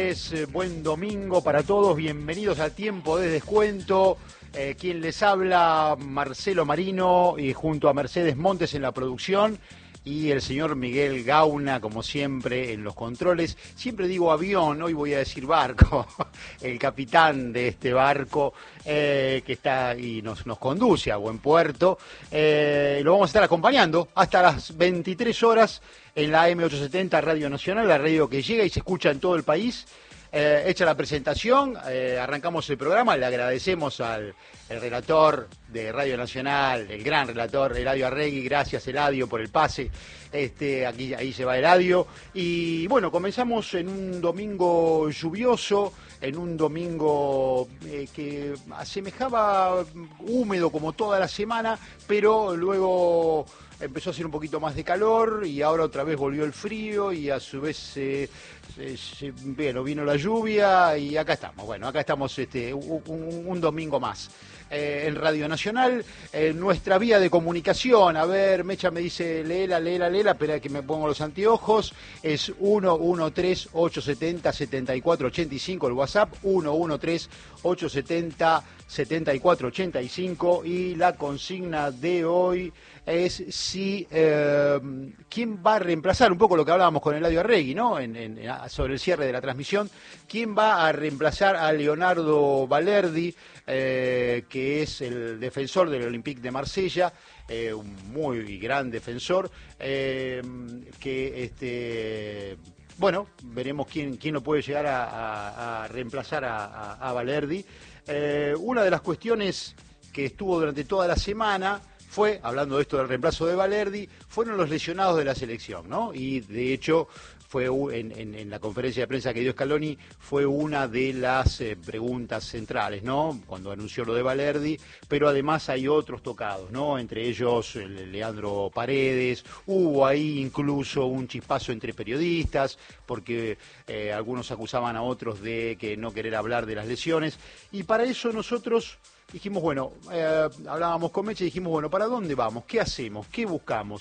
Buen domingo para todos, bienvenidos a Tiempo de Descuento. Quien les habla, Marcelo Marino, y junto a Mercedes Montes en la producción y el señor Miguel Gauna, como siempre, en los controles. Siempre digo avión, hoy voy a decir barco, el capitán de este barco que está y nos conduce a buen puerto. Lo vamos a estar acompañando hasta las 23 horas en la AM870 Radio Nacional, la radio que llega y se escucha en todo el país. Hecha la presentación, arrancamos el programa. Le agradecemos al relator de Radio Nacional, el gran relator Eladio Arregui. Gracias, Eladio, por el pase. Ahí se va Eladio. Y bueno, comenzamos en un domingo lluvioso, en un domingo que asemejaba húmedo como toda la semana, pero luego empezó a hacer un poquito más de calor y ahora otra vez volvió el frío y a su vez vino la lluvia y acá estamos. Bueno, acá estamos un domingo más en Radio Nacional. Nuestra vía de comunicación, a ver, Mecha me dice, léela, espera que me pongo los anteojos. Es 113-870-7485 el WhatsApp, 113-870-7485, y la consigna de hoy es si quién va a reemplazar, un poco lo que hablábamos con Eladio Arregui, ¿no? Sobre el cierre de la transmisión, quién va a reemplazar a Leonardo Balerdi, que es el defensor del Olympique de Marsella, un muy gran defensor, bueno, veremos quién lo puede llegar a reemplazar a Balerdi. Una de las cuestiones que estuvo durante toda la semana fue, hablando de esto del reemplazo de Balerdi, fueron los lesionados de la selección, ¿no? Y de hecho fue en la conferencia de prensa que dio Scaloni, fue una de las preguntas centrales, ¿no? Cuando anunció lo de Balerdi, pero además hay otros tocados, ¿no? Entre ellos Leandro Paredes. Hubo ahí incluso un chispazo entre periodistas, porque algunos acusaban a otros de que no querer hablar de las lesiones, y para eso nosotros dijimos, bueno, hablábamos con Meche y dijimos, bueno, ¿para dónde vamos? ¿Qué hacemos? ¿Qué buscamos?